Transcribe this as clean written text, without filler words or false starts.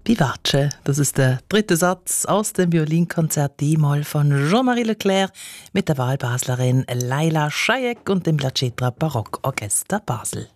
Vivace, das ist der dritte Satz aus dem Violinkonzert D-Moll von Jean-Marie Leclerc mit der Wahlbaslerin Laila Schajek und dem La Cetra Barockorchester Basel.